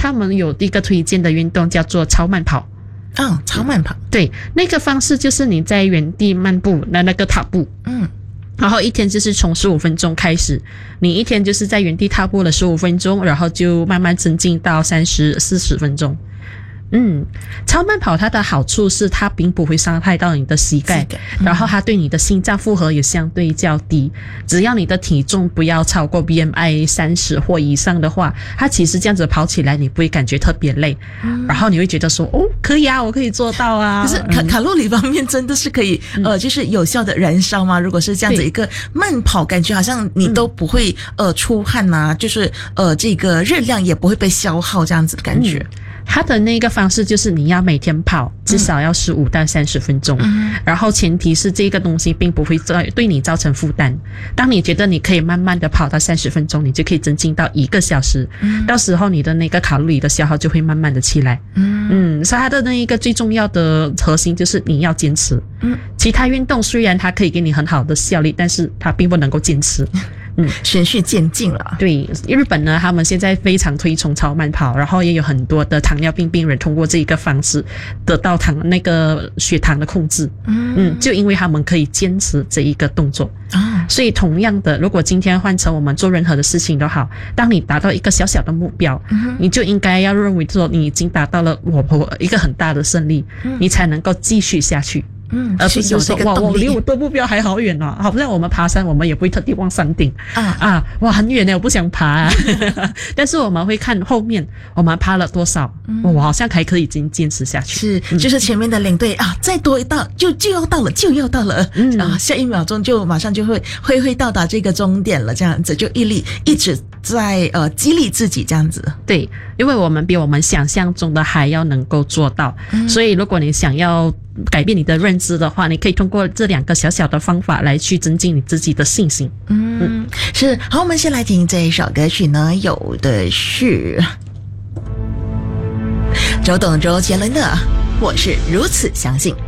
他们有一个推荐的运动叫做超慢跑。 超慢跑。 对，那个方式就是你在原地漫步的那个踏步。然后一天就是从15分钟开始，你一天就是在原地踏步了15分钟，然后就慢慢增进到30、40分钟。超慢跑它的好处是它并不会伤害到你的膝盖，然后它对你的心脏负荷也相对较低。只要你的体重不要超过 BMI 30或以上的话，它其实这样子跑起来你不会感觉特别累，然后你会觉得说可以啊，我可以做到啊。 可是卡路里方面真的是可以就是有效的燃烧吗？如果是这样子一个慢跑，感觉好像你都不会出汗啊，就是这个热量也不会被消耗这样子的感觉。 它的那个方式就是你要每天跑至少要15到30分钟，然后前提是这个东西并不会对你造成负担。当你觉得你可以慢慢的跑到30分钟，你就可以增进到1个小时，到时候你的那个卡路里的消耗就会慢慢的起来。所以它的那一个最重要的核心就是你要坚持。其他运动虽然它可以给你很好的效率，但是它并不能够坚持。 循序渐进了。 对，日本呢，他们现在非常推崇超慢跑，然后也有很多的糖尿病病人通过这个方式得到那个血糖的控制。就因为他们可以坚持这一个动作。所以同样的，如果今天换成我们做任何的事情都好，当你达到一个小小的目标，你就应该要认为说你已经达到了一个很大的胜利，你才能够继续下去。而不是说哇，我离我的目标还好远哦。好像我们爬山，我们也不会特地往山顶哇，很远呢，我不想爬但是我们会看后面我们爬了多少，我好像还可以已经坚持下去。 就是前面的领队再多一道就要到了，下一秒钟就马上就会到达这个终点了，这样子就一直在激励自己这样子。 对，因为我们比我们想象中的还要能够做到，所以如果你想要改变你的认知的话，你可以通过这2个小小的方法来去增进你自己的信心。 是。好，我们先来听这一首歌曲呢，有的是周董周杰伦的《我是如此相信》。